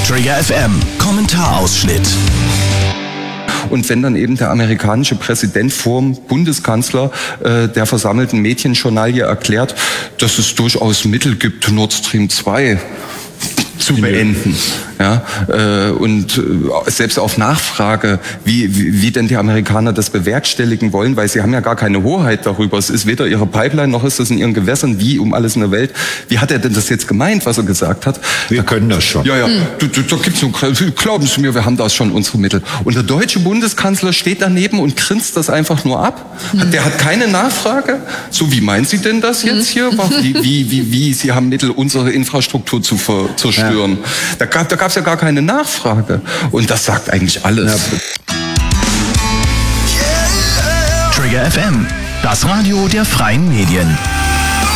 Trigger FM, Kommentarausschnitt. Und wenn dann eben der amerikanische Präsident vorm Bundeskanzler der versammelten Medienjournalie erklärt, dass es durchaus Mittel gibt, Nord Stream 2 zu beenden. Ja, und selbst auf Nachfrage, wie denn die Amerikaner das bewerkstelligen wollen, weil sie haben ja gar keine Hoheit darüber. Es ist weder ihre Pipeline, noch ist das in ihren Gewässern, wie um alles in der Welt. Wie hat er denn das jetzt gemeint, was er gesagt hat? Wir können das schon. Ja, da gibt's nur, glauben Sie mir, wir haben da schon unsere Mittel. Und der deutsche Bundeskanzler steht daneben und grinst das einfach nur ab. Der hat keine Nachfrage. So, wie meinen Sie denn das jetzt hier? Wie Sie haben Mittel, unsere Infrastruktur zu zerstören? Ja. Da gab es ja gar keine Nachfrage. Und das sagt eigentlich alles. Ja. Trigger FM, das Radio der freien Medien.